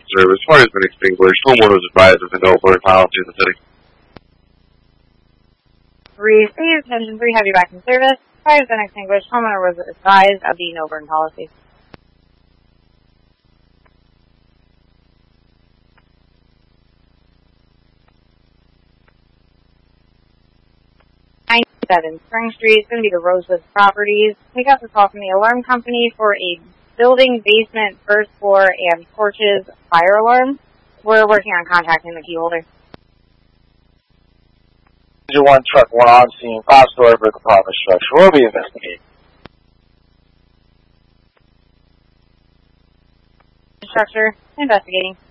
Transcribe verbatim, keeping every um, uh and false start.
service. Fire has been extinguished. Homeowners advised of the no burn policy in the city. Received. Engine three, have you back in service. Fire has been extinguished. Homeowner was advised of the no burn policy. ninety-seven Spring Street, it's going to be the Rosewood Properties. Pick up the call from the alarm company for a building, basement, first floor, and porches fire alarm. We're working on contacting the key holder. Engine one, truck one on scene, five story brick apartment structure. We'll be investigating. Structure, investigating.